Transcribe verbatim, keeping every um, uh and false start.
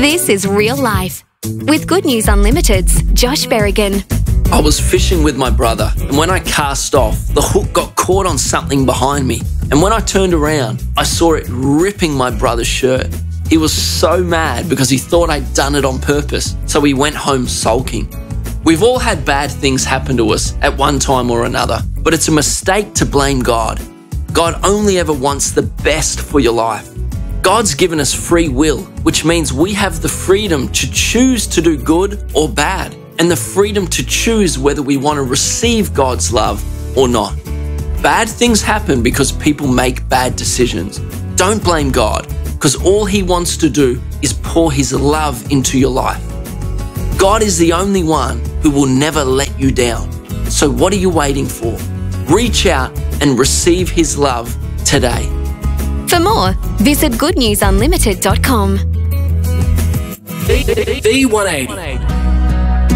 This is real life. With Good News Unlimited's Josh Berrigan. I was fishing with my brother, and when I cast off, the hook got caught on something behind me. And when I turned around, I saw it ripping my brother's shirt. He was so mad because he thought I'd done it on purpose, so he went home sulking. We've all had bad things happen to us at one time or another, but it's a mistake to blame God. God only ever wants the best for your life. God's given us free will, which means we have the freedom to choose to do good or bad, and the freedom to choose whether we want to receive God's love or not. Bad things happen because people make bad decisions. Don't blame God, because all He wants to do is pour His love into your life. God is the only one who will never let you down. So what are you waiting for? Reach out and receive His love today. For more, visit good news unlimited dot com. V one eighty.